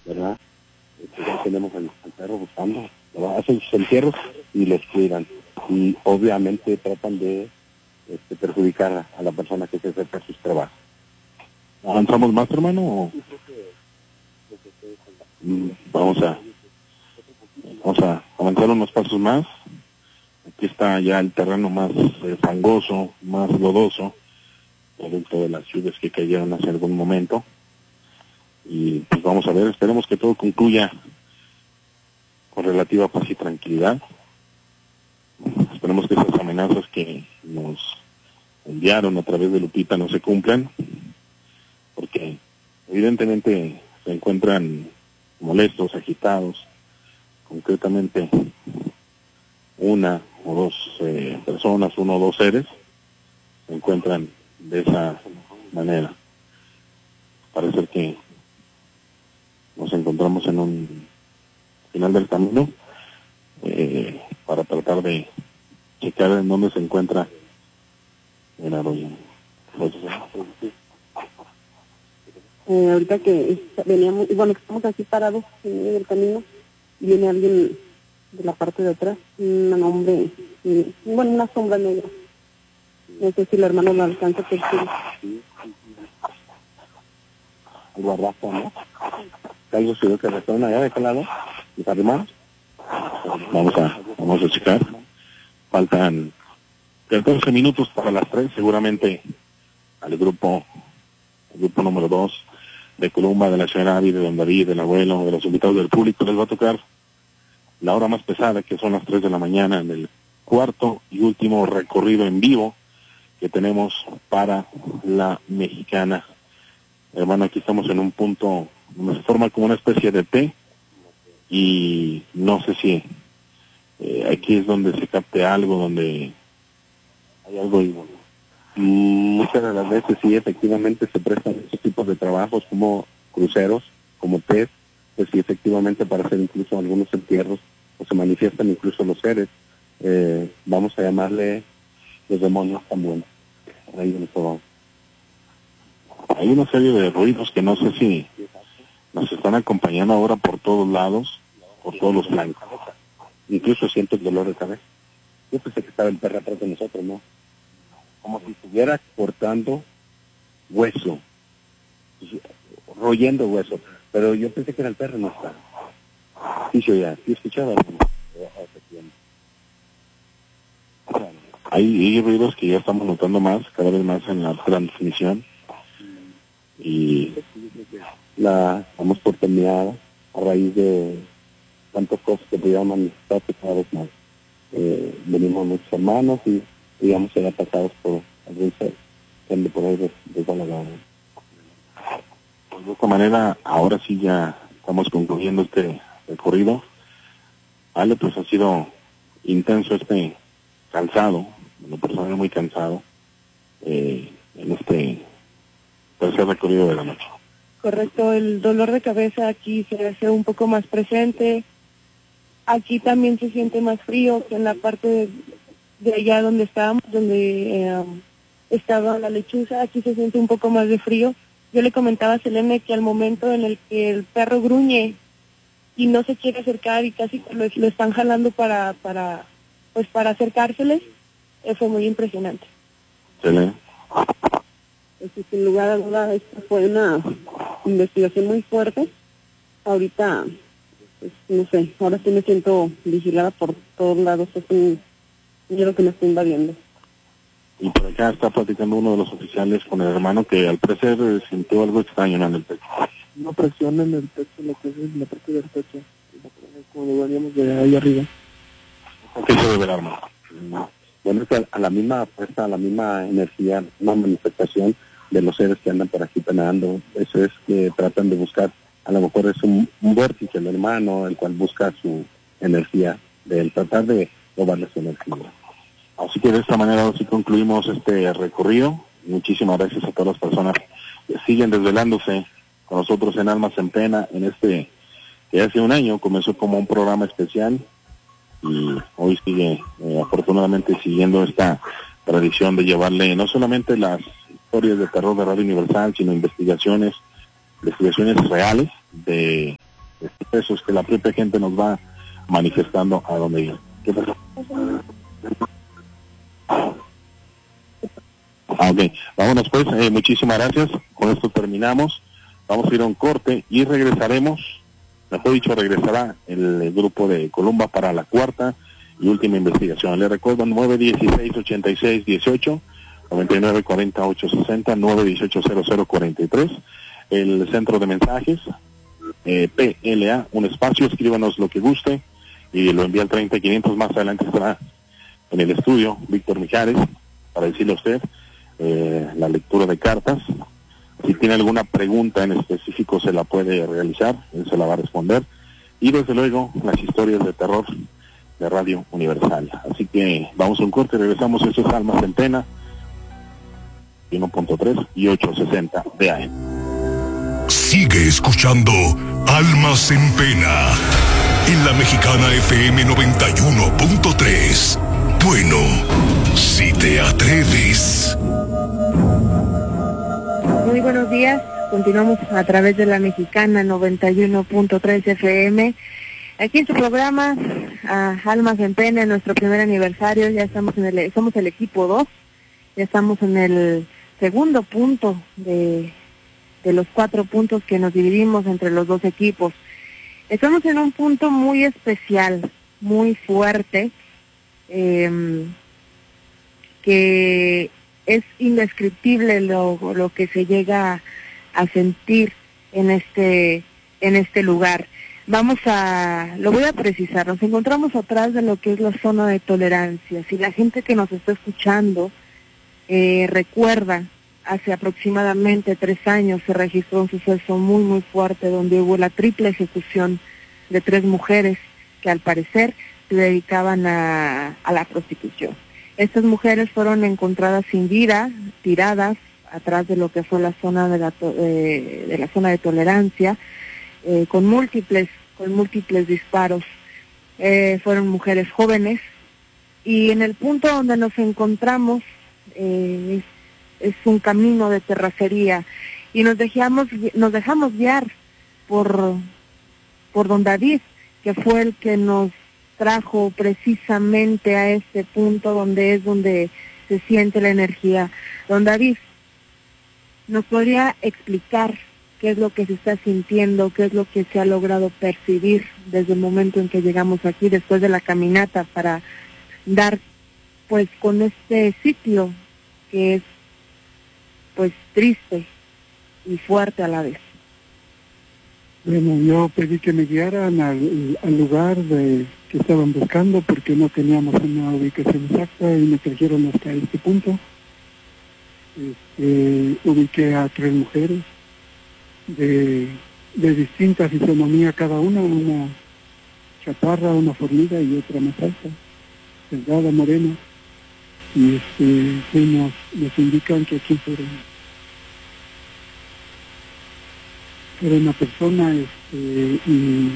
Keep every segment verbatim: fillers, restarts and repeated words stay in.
¿verdad? Este, ya tenemos al, al perro buscando, ¿verdad? Hacen sus entierros y los cuidan. Y obviamente tratan de este, perjudicar a, a la persona que se acerca a sus trabajos. ¿Avanzamos más, hermano? O... Mm, Vamos a, vamos a avanzar unos pasos más. Aquí está ya el terreno más eh, fangoso, más lodoso, producto de las lluvias que cayeron hace algún momento. Y pues vamos a ver, esperemos que todo concluya con relativa paz y tranquilidad. Esperemos que esas amenazas que nos enviaron a través de Lupita no se cumplan, porque evidentemente se encuentran molestos, agitados, concretamente una o dos eh, personas, uno o dos seres, se encuentran de esa manera. Parece que nos encontramos en un final del camino eh, para tratar de checar en dónde se encuentra el arroyo. Eh, ahorita que está- veníamos, bueno, que estamos aquí parados en medio del camino, viene alguien de la parte de atrás, un hombre, eh, bueno, una sombra negra. No sé si el hermano lo alcanza a percibir. Algo arrastra, ¿no? Algo se ve que retornan allá de qué lado, mis hermanos. Vamos a, vamos a checar. Faltan catorce minutos para las tres, seguramente al grupo, el grupo número dos de Columba, de la señora Avi, de don David, del abuelo, de los invitados del público, les va a tocar la hora más pesada, que son las tres de la mañana, en el cuarto y último recorrido en vivo que tenemos para la mexicana. Hermano, aquí estamos en un punto donde se forma como una especie de T, y no sé si eh, aquí es donde se capte algo, donde Hay algo y bueno, muchas de las veces sí, efectivamente se prestan estos tipos de trabajos como cruceros, como pez, pues sí, efectivamente para hacer incluso algunos entierros, o se manifiestan incluso los seres, eh, vamos a llamarle los demonios también. Ahí donde todo. hay una serie de ruidos que no sé si nos están acompañando ahora por todos lados, por todos los flancos. Incluso siento el dolor de cabeza. Yo pensé que estaba el perro atrás de nosotros, ¿no? Como si estuviera cortando hueso, royendo hueso, pero yo pensé que era el perro, no está. Sí, sí, ya, sí escuchaba. Hay, hay ruidos que ya estamos notando más, cada vez más en la transmisión, y La estamos por terminada a raíz de tantas cosas que pudieran manifestarse cada vez más. Eh, venimos muchos hermanos y digamos ser atacados por algún ser que ande por ahí des- desbalagado. pues de esta manera ahora sí ya estamos concluyendo este recorrido. Vale, pues ha sido intenso este cansado, en lo personal muy cansado, eh, en este tercer recorrido de la noche. Correcto, el dolor de cabeza aquí se hace un poco más presente. Aquí también se siente más frío que en la parte de, de allá donde estábamos, donde eh, estaba la lechuza. Aquí se siente un poco más de frío. Yo le comentaba a Selene que al momento en el que el perro gruñe y no se quiere acercar y casi que lo, lo están jalando para, para, pues para acercárseles, eh, fue muy impresionante. Selene. Pues, sin lugar a duda, esta fue una investigación muy fuerte. Ahorita, pues, no sé, ahora sí me siento vigilada por todos lados. Es un miedo que me está invadiendo. Y por acá está platicando uno de los oficiales con el hermano que al parecer eh, sintió algo extraño en el pecho. No presionen el techo, lo que es la parte del techo, como lo veríamos de ahí arriba. ¿Qué se debe el arma? Bueno, es que a la misma fuerza, a la misma energía, una manifestación de los seres que andan por aquí penando. Eso es que tratan de buscar, a lo mejor es un, un vórtice, el hermano, el cual busca su energía, de tratar de robarle su energía. Así que de esta manera así concluimos este recorrido. Muchísimas gracias a todas las personas que siguen desvelándose con nosotros en Almas en Pena, en este que hace un año comenzó como un programa especial y hoy sigue eh, afortunadamente siguiendo esta tradición de llevarle no solamente las historias de terror de Radio Universal, sino investigaciones, investigaciones reales de pesos que la propia gente nos va manifestando a dónde ir. ¿Qué pasa? Ah, ok, vámonos pues, eh, muchísimas gracias, con esto terminamos, vamos a ir a un corte y regresaremos, mejor dicho, regresará el, el grupo de Columba para la cuarta y última investigación. Le recuerdo nueve dieciséis ochenta y seis dieciocho, noventa y nueve cuarenta ocho sesenta, nueve dieciocho cero cero cuarenta y tres, el centro de mensajes, eh, P L A, un espacio, escríbanos lo que guste y lo envía al treinta quinientos, más adelante estará en el estudio Víctor Mijares para decirle a usted eh, la lectura de cartas. Si tiene alguna pregunta en específico se la puede realizar, él se la va a responder, y desde luego las historias de terror de Radio Universal. Así que vamos a un corte y regresamos. Eso es Almas en Pena, uno punto tres y ochocientos sesenta de A M. Sigue escuchando Almas en Pena en la Mexicana F M noventa y uno punto tres. Bueno, si te atreves. Muy buenos días, continuamos a través de la Mexicana noventa y uno punto tres F M. Aquí en su programa, a Almas en Pena, en nuestro primer aniversario, ya estamos en el, somos el equipo dos, ya estamos en el segundo punto de, de los cuatro puntos que nos dividimos entre los dos equipos. Estamos en un punto muy especial, muy fuerte, eh, que es indescriptible lo, lo que se llega a sentir en este, en este lugar. Vamos a, lo voy a precisar, nos encontramos atrás de lo que es la zona de tolerancia. Si la gente que nos está escuchando eh, recuerda, hace aproximadamente tres años se registró un suceso muy muy fuerte donde hubo la triple ejecución de tres mujeres que al parecer se dedicaban a, a la prostitución. Estas mujeres fueron encontradas sin vida, tiradas atrás de lo que fue la zona de la, to eh, de la zona de tolerancia, eh, con múltiples, con múltiples disparos. Eh, fueron mujeres jóvenes y en el punto donde nos encontramos eh, es, es un camino de terracería y nos dejamos, nos dejamos guiar por, por don David, que fue el que nos trajo precisamente a este punto donde es donde se siente la energía. Don David, ¿nos podría explicar qué es lo que se está sintiendo, qué es lo que se ha logrado percibir desde el momento en que llegamos aquí, después de la caminata, para dar pues con este sitio que es pues triste y fuerte a la vez? Bueno, yo pedí que me guiaran al, al lugar de, que estaban buscando porque no teníamos una ubicación exacta y me trajeron hasta este punto. Este, ubiqué a tres mujeres de, de distinta fisonomía cada una, una chaparra, una fornida y otra más alta, delgada, morena. Y este, sí nos, nos indican que aquí fueron, fueron una persona este, y,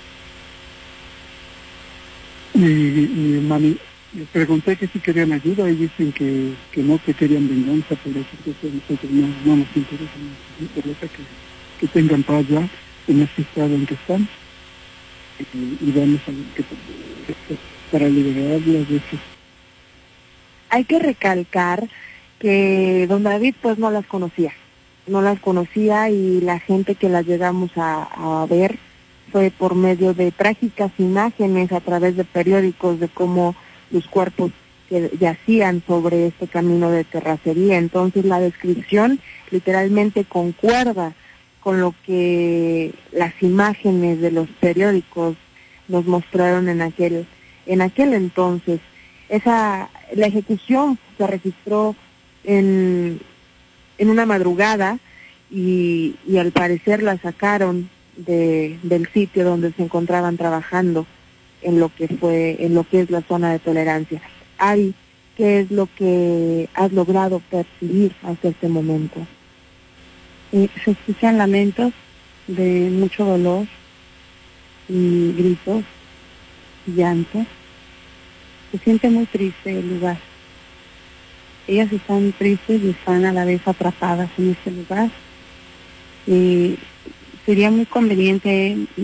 y, y mani, pregunté que si querían ayuda y dicen que, que no, que querían venganza, por eso que nosotros no, no nos interesa, nos interesa que, que tengan paz ya en este estado en que están y, y vamos a ver qué pasa para liberarlas de eso. Hay que recalcar que don David pues no las conocía, no las conocía y la gente que las llegamos a, a ver fue por medio de trágicas imágenes a través de periódicos de cómo los cuerpos que yacían sobre este camino de terracería. Entonces la descripción literalmente concuerda con lo que las imágenes de los periódicos nos mostraron en aquel, en aquel entonces. Esa, la ejecución se registró en, en una madrugada y, y al parecer la sacaron de, del sitio donde se encontraban trabajando en lo que fue, en lo que es la zona de tolerancia. Ari, ¿qué es lo que has logrado percibir hasta este momento? Eh, se escuchan lamentos de mucho dolor y gritos, llantos. Se siente muy triste el lugar. Ellas están tristes y están a la vez atrapadas en este lugar. Eh, sería muy conveniente